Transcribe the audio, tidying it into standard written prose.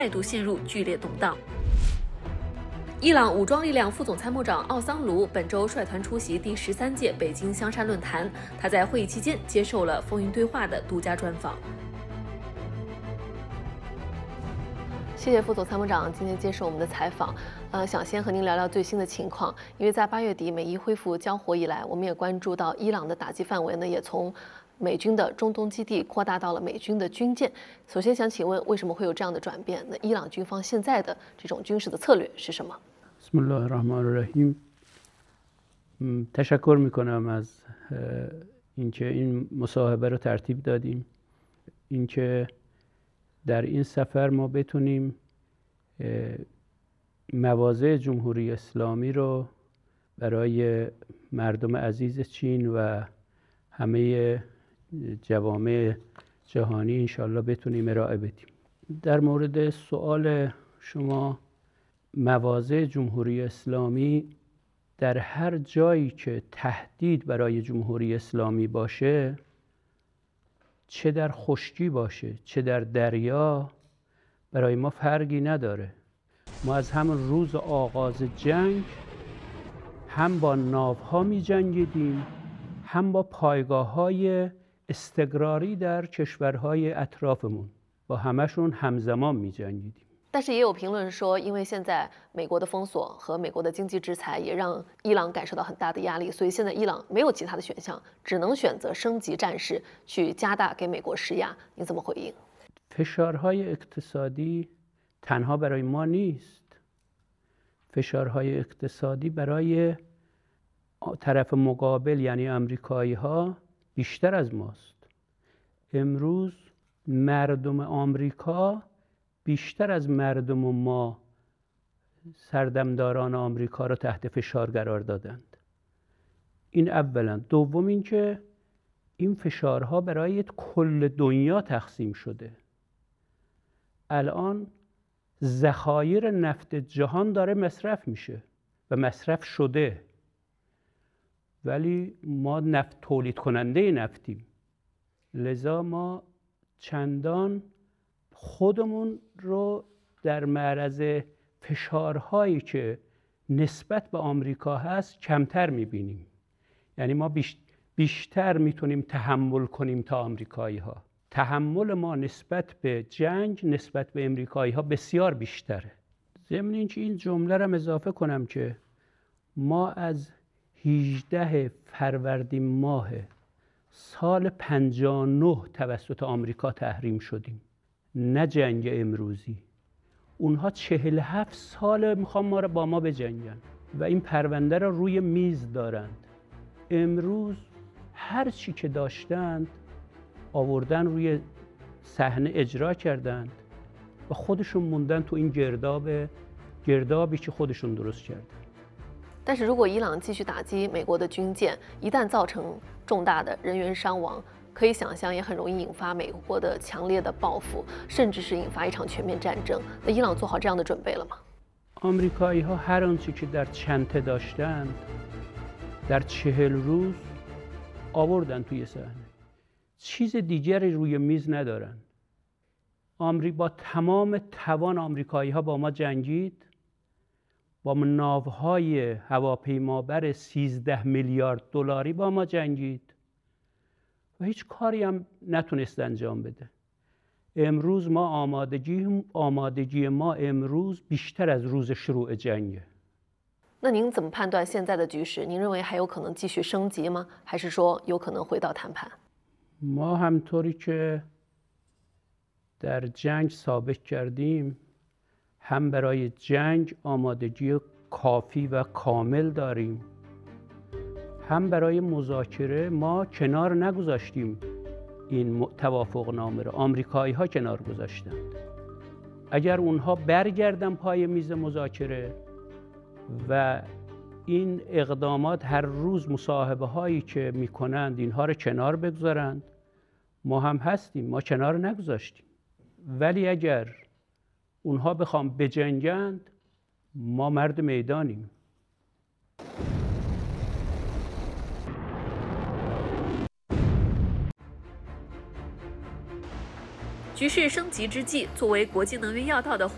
再度陷入剧烈动荡。伊朗武装力量副总参谋长奥桑卢本周率团出席第13届北京香山论坛，他在会议期间接受了风云对话的独家专访。谢谢副总参谋长今天接受我们的采访。想先和您聊聊最新的情况，因为在8月底美伊恢复交火以来，我们也关注到伊朗的打击范围呢，也从美军的中东基地扩大到了美军的军舰。首先想请问，为什么会有这样的转变？那伊朗军方现在的这种军事的策略是什么？ بسم الله الرحمن الرحیم. تشکر میکنم از اینکه این مصاحبه رو ترتیب دادیم. اینکه در این سفر ما بتونیم مواضع جمهوری اسلامی رو برای مردم عزیز چین و همه جوامع جهانی انشالله بتونیم ارائه بدیم. در مورد سوال شما، مواضع جمهوری اسلامی در هر جایی که تهدید برای جمهوری اسلامی باشه، چه در خشکی باشه چه در دریا، برای ما فرقی نداره. ما از همون روز آغاز جنگ هم با ناوها می جنگیدیم، هم با پایگاه‌های استقراری در کشورهای اطرافمون، با همشون همزمان می جنگیدیم. 但是也有评论说，因为现在美国的封锁和美国的经济制裁也让伊朗感受到很大的压力，所以现在伊朗没有其他的选项，只能选择升级战事，去加大给美国施压。你怎么回应？ فشارهای اقتصادی تنها برای ما نیست. فشارهای اقتصادی برای طرف مقابل یعنی آمریکایی‌ها بیشتر از ماست. امروز مردم آمریکا بیشتر از مردم ما سردمداران آمریکا را تحت فشار قرار دادند. این اولا. دوم اینکه این فشارها برای کل دنیا تقسیم شده. الان ذخایر نفت جهان داره مصرف میشه و مصرف شده، ولی ما نفت تولید کننده نفتیم. لذا ما چندان خودمون رو در معرض فشارهایی که نسبت به آمریکا هست کمتر میبینیم. یعنی ما بیشتر میتونیم تحمل کنیم تا آمریکایی ها. تحمل ما نسبت به جنگ نسبت به آمریکایی ها بسیار بیشتره. ضمن اینکه این جمله رو اضافه کنم که ما از 18 فروردین ماه سال 59 توسط آمریکا تحریم شدیم، نه جنگ امروزی. اونها 47 سال میخوان ما رو با ما بجنگن و این پرونده رو روی میز دارند. امروز هر چی که داشتند آوردن روی صحنه اجرا کردند و خودشون موندن تو این گردابی که خودشون درست کردن. 但是如果伊朗继续打击美国的军舰，一旦造成重大的人员伤亡，可以想象也很容易引发美国的强烈的报复，甚至是引发一场全面战争。那伊朗做好这样的准备了吗？ آمریکایی‌ها هر آنچه که در چنته داشتند در 40 روز آوردن توی صحنه. چیز دیگری روی میز ندارن. با تمام توان آمریکایی‌ها با ما جنگید، با ناوهای هواپیمابر 13 میلیارد دلاری با ما جنگید و هیچ کاری هم نتونست انجام بده. امروز ما آمادگی ما امروز بیشتر از روز شروع جنگه. 那您怎么判断现在的局势？您认为还有可能继续升级吗？还是说有可能回到谈判？ ما همطوری که در جنگ ثابت کردیم، هم برای جنگ آمادگی کافی و کامل داریم، هم برای مذاکره ما کنار نگذاشتیم این توافق نامه رو. آمریکایی ها کنار گذاشتند. اگر اونها برگردن پای میز مذاکره و این اقدامات هر روز مصاحبه هایی که میکنند اینها رو کنار بگذارند، ما هم هستیم، ما کنار نگذاشتیم. ولی اگر اونها بخوام بجنگند، ما مرد میدانیم. 局势升级之际，作为国际能源要道的